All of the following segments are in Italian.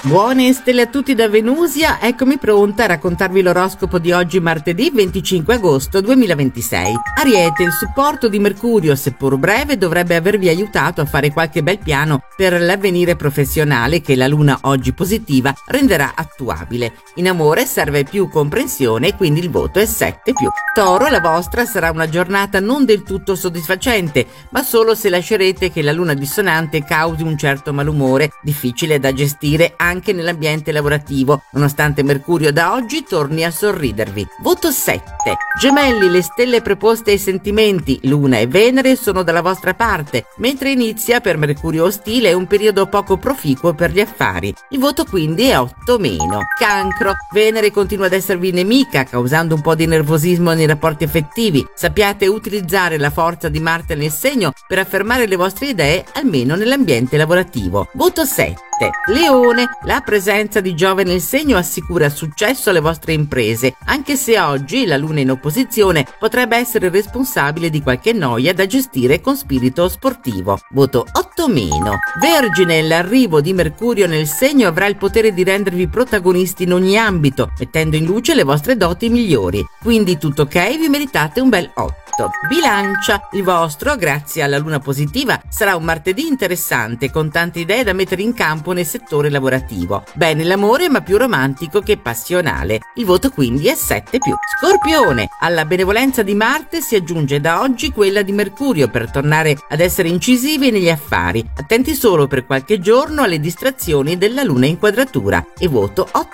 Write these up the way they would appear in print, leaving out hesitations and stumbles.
Buone stelle a tutti da Venusia, eccomi pronta a raccontarvi l'oroscopo di oggi martedì 25 agosto 2026. Ariete, il supporto di Mercurio, seppur breve, dovrebbe avervi aiutato a fare qualche bel piano per l'avvenire professionale che la luna oggi positiva renderà attuabile. In amore serve più comprensione, quindi il voto è 7+. Toro, la vostra sarà una giornata non del tutto soddisfacente, ma solo se lascerete che la luna dissonante causi un certo malumore, difficile da gestire anche nell'ambiente lavorativo, nonostante Mercurio da oggi torni a sorridervi. Voto 7. Gemelli, le stelle preposte ai sentimenti, Luna e Venere, sono dalla vostra parte, mentre inizia per Mercurio ostile un periodo poco proficuo per gli affari. Il voto quindi è 8-. Cancro, Venere continua ad esservi nemica, causando un po' di nervosismo nei rapporti affettivi. Sappiate utilizzare la forza di Marte nel segno per affermare le vostre idee, almeno nell'ambiente lavorativo. Voto 7. Leone, la presenza di Giove nel segno assicura successo alle vostre imprese, anche se oggi la luna in opposizione potrebbe essere responsabile di qualche noia da gestire con spirito sportivo. Voto 8-. Vergine, l'arrivo di Mercurio nel segno avrà il potere di rendervi protagonisti in ogni ambito, mettendo in luce le vostre doti migliori. Quindi tutto ok, vi meritate un bel 8. Bilancia, il vostro, grazie alla luna positiva, sarà un martedì interessante con tante idee da mettere in campo nel settore lavorativo. Bene l'amore, ma più romantico che passionale. Il voto quindi è 7+. Scorpione, alla benevolenza di Marte si aggiunge da oggi quella di Mercurio per tornare ad essere incisivi negli affari. Attenti solo per qualche giorno alle distrazioni della luna in quadratura. E voto 8-.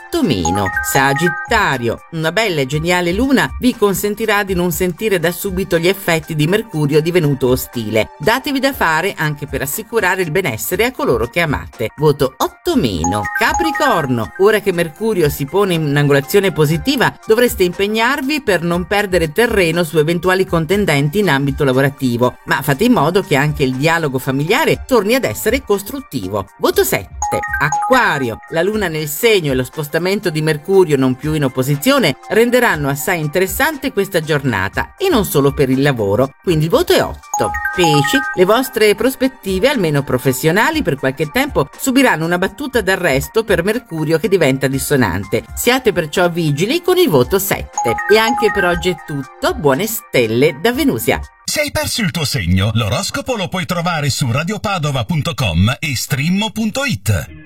Sagittario, una bella e geniale luna vi consentirà di non sentire da subito gli effetti di Mercurio divenuto ostile. Datevi da fare anche per assicurare il benessere a coloro che amate. Voto 8-. Capricorno, ora che Mercurio si pone in angolazione positiva, dovreste impegnarvi per non perdere terreno su eventuali contendenti in ambito lavorativo, ma fate in modo che anche il dialogo familiare torni ad essere costruttivo. Voto 7. Acquario, la luna nel segno e lo spostamento di Mercurio non più in opposizione renderanno assai interessante questa giornata, e non solo per il lavoro, quindi il voto è 8. Pesci, le vostre prospettive, almeno professionali, per qualche tempo subiranno una battuta d'arresto per Mercurio che diventa dissonante. Siate perciò vigili con il voto 7. E anche per oggi è tutto, buone stelle da Venusia. Se hai perso il tuo segno, l'oroscopo lo puoi trovare su radiopadova.com e stream.it.